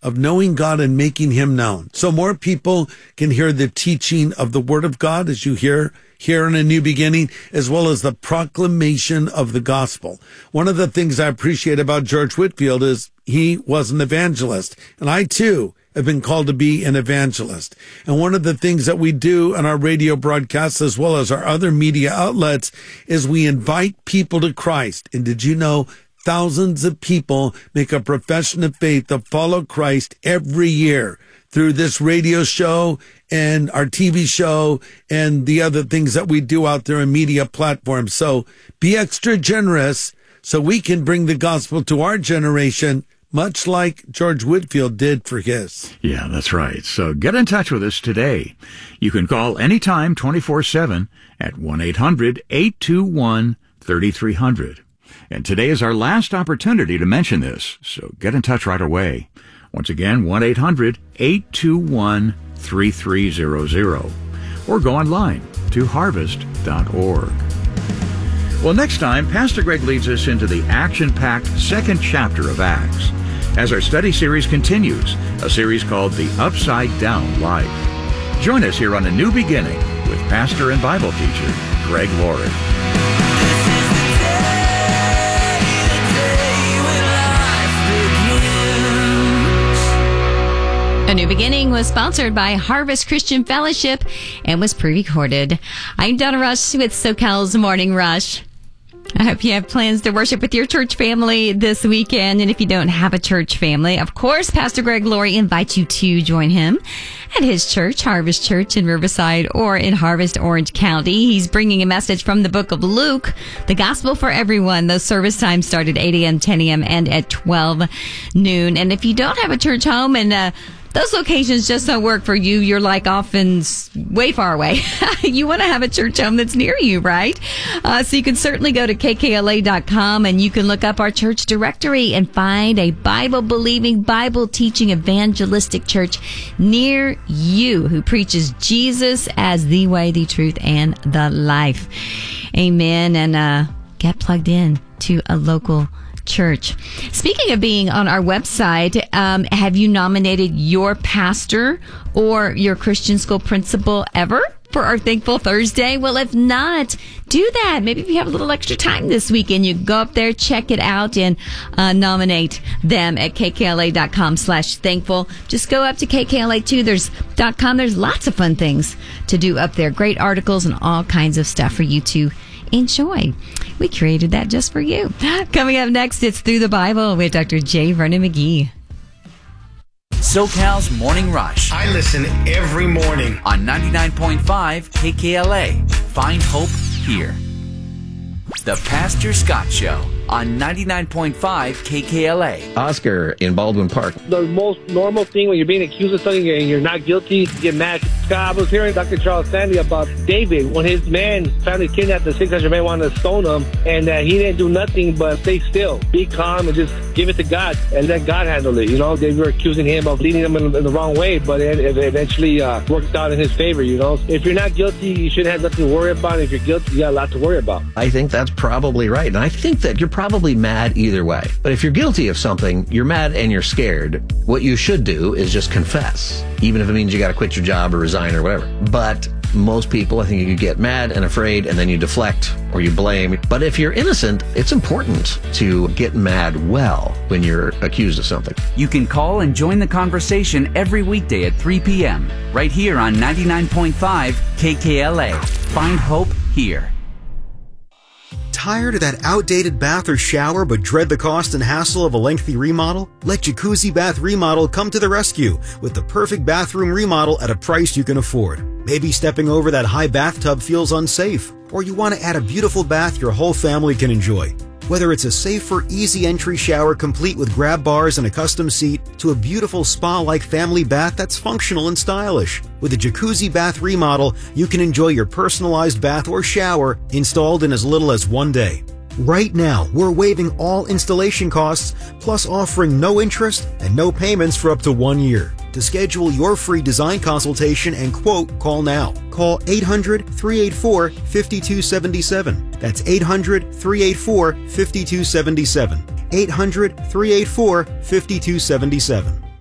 of knowing God and making him known. So more people can hear the teaching of the Word of God, as you hear here in A New Beginning, as well as the proclamation of the gospel. One of the things I appreciate about George Whitefield is he was an evangelist, and I too have been called to be an evangelist. And one of the things that we do in our radio broadcasts, as well as our other media outlets, is we invite people to Christ. And did you know thousands of people make a profession of faith to follow Christ every year through this radio show and our TV show and the other things that we do out there in media platforms. So be extra generous so we can bring the gospel to our generation, much like George Whitefield did for his. Yeah, that's right. So get in touch with us today. You can call anytime 24/7 at 1-800-821-3300. And today is our last opportunity to mention this, so get in touch right away. Once again, 1-800-821-3300. Or go online to harvest.org. Well, next time, Pastor Greg leads us into the action-packed second chapter of Acts as our study series continues, a series called The Upside Down Life. Join us here on A New Beginning with pastor and Bible teacher Greg Laurie. A New Beginning was sponsored by Harvest Christian Fellowship and was pre-recorded. I'm Donna Rush with SoCal's Morning Rush. I hope you have plans to worship with your church family this weekend. And if you don't have a church family, of course, Pastor Greg Laurie invites you to join him at his church, Harvest Church in Riverside or in Harvest, Orange County. He's bringing a message from the book of Luke, the gospel for everyone. Those service times start at 8 a.m., 10 a.m., and at 12 noon. And if you don't have a church home and those locations just don't work for you, you're like off and way far away. You want to have a church home that's near you, right? So you can certainly go to kkla.com and you can look up our church directory and find a Bible-believing, Bible-teaching, evangelistic church near you who preaches Jesus as the way, the truth, and the life. Amen. And get plugged in to a local church. Speaking of being on our website, have you nominated your pastor or your Christian school principal ever for our Thankful Thursday? Well, if not, do that. Maybe if you have a little extra time this weekend, you go up there, check it out, and nominate them at kkla.com/thankful. Just go up to kkla2.com. There's lots of fun things to do up there. Great articles and all kinds of stuff for you to enjoy. We created that just for you. Coming up next, it's Through the Bible with Dr. J. Vernon McGee. SoCal's Morning Rush. I listen every morning on 99.5 KKLA. Find hope here. The Pastor Scott Show on 99.5 KKLA. Oscar in Baldwin Park. The most normal thing when you're being accused of something and you're not guilty, you get mad. Scott, I was hearing Dr. Charles Stanley about David. When his family kidnapped the 600 men, wanted to stone him, and he didn't do nothing but stay still, be calm, and just give it to God, and let God handle it. You know, they were accusing him of leading them in the wrong way, but it eventually worked out in his favor, you know. If you're not guilty, you shouldn't have nothing to worry about. If you're guilty, you got a lot to worry about. I think that's probably right, and I think that you're probably mad either way. But if you're guilty of something, you're mad and you're scared, what you should do is just confess, even if it means you got to quit your job or resign or whatever. But most people, I think you get mad and afraid and then you deflect or you blame. But if you're innocent, it's important to get mad well when you're accused of something. You can call and join the conversation every weekday at 3 p.m. right here on 99.5 KKLA. Find hope here. Tired of that outdated bath or shower but dread the cost and hassle of a lengthy remodel? Let Jacuzzi Bath Remodel come to the rescue with the perfect bathroom remodel at a price you can afford. Maybe stepping over that high bathtub feels unsafe, or you want to add a beautiful bath your whole family can enjoy. Whether it's a safer, easy entry shower complete with grab bars and a custom seat, to a beautiful spa-like family bath that's functional and stylish. With a Jacuzzi Bath Remodel, you can enjoy your personalized bath or shower installed in as little as 1 day. Right now, we're waiving all installation costs, plus offering no interest and no payments for up to 1 year. To schedule your free design consultation and quote, call now. Call 800-384-5277. That's 800-384-5277. 800-384-5277.